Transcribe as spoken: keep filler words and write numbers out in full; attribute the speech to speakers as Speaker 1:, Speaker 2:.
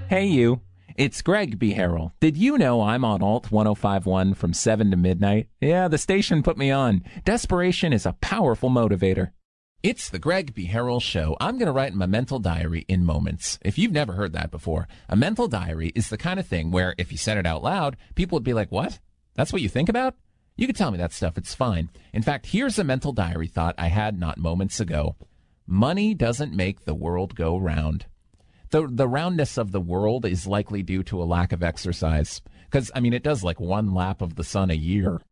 Speaker 1: Hey, you. It's Greg B. Harrell. Did you know I'm on Alt ten fifty-one from seven to midnight? Yeah, the station put me on. Desperation is a powerful motivator. It's the Greg B. Harrell Show. I'm going to write my mental diary in moments. If you've never heard that before, a mental diary is the kind of thing where if you said it out loud, people would be like, what? That's what you think about? You can tell me that stuff. It's fine. In fact, here's a mental diary thought I had not moments ago. Money doesn't make the world go round. The, the roundness of the world is likely due to a lack of exercise. Because, I mean, it does like one lap of the sun a year.